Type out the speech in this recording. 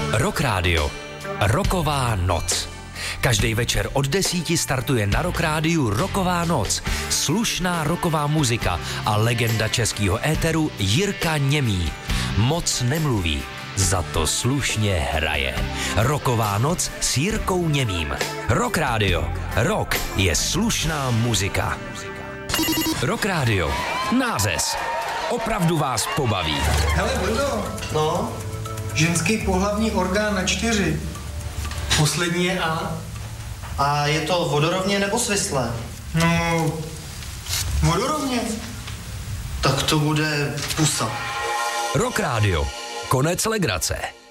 Rock Radio. Rocková noc. Každý večer od 10 startuje na Rock Rádiu Rocková noc. Slušná rocková muzika a legenda českého éteru Jirka Němý. Moc nemluví, za to slušně hraje. Rocková noc s Jirkou Němým. Rock Radio. Rock je slušná muzika. Rock Radio. Nářez. Opravdu vás pobaví. Hele, Brdo. No? Ženský pohlavní orgán na 4. Poslední je A. A je to vodorovně nebo svislé? No, vodorovně. Tak to bude pusa. Rock Radio. Konec legrace.